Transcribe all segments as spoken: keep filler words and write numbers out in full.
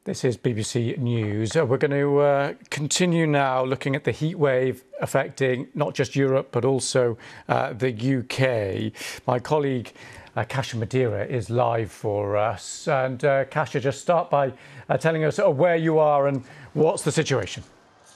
This is B B C News. Uh, we're going to uh, continue now looking at the heat wave affecting not just Europe but also uh, the U K. My colleague uh, Kasia Madeira is live for us. And uh, Kasia, just start by uh, telling us uh, where you are and what's the situation.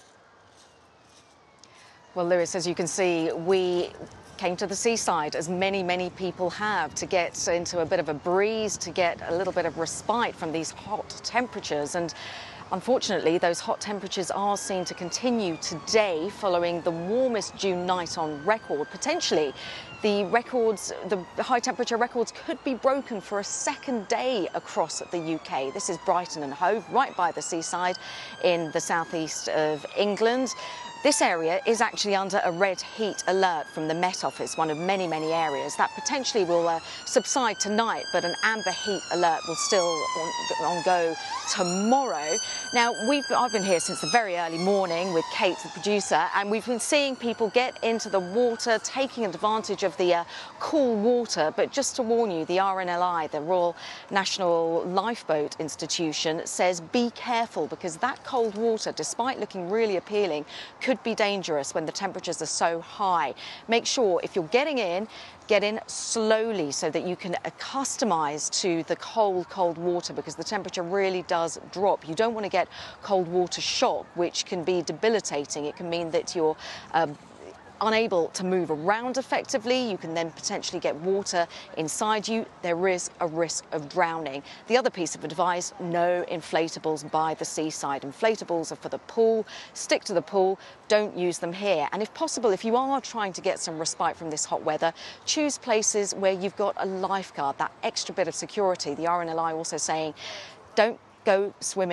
Well, Lewis, as you can see, we came to the seaside, as many, many people have, to get into a bit of a breeze, to get a little bit of respite from these hot temperatures. And unfortunately, those hot temperatures are seen to continue today following the warmest June night on record. Potentially, the records, the high temperature records could be broken for a second day across the U K. This is Brighton and Hove, right by the seaside in the southeast of England. This area is actually under a red heat alert from the Met Office, one of many, many areas. That potentially will uh, subside tonight, but an amber heat alert will still on, on go tomorrow. Now, we've, I've been here since the very early morning with Kate, the producer, and we've been seeing people get into the water, taking advantage of the uh, cool water. But just to warn you, the R N L I, the Royal National Lifeboat Institution, says be careful, because that cold water, despite looking really appealing, could be dangerous when the temperatures are so high. Make sure if you're getting in, get in slowly so that you can accustomize to the cold, cold water, because the temperature really does drop. You don't want to get cold water shock, which can be debilitating. It can mean that you're um, unable to move around effectively. You can then potentially get water inside you. There is a risk of drowning. The other piece of advice, no inflatables by the seaside. Inflatables are for the pool. Stick to the pool. Don't use them here. And if possible, if you are trying to get some respite from this hot weather, choose places where you've got a lifeguard, that extra bit of security. The R N L I also saying don't go swimming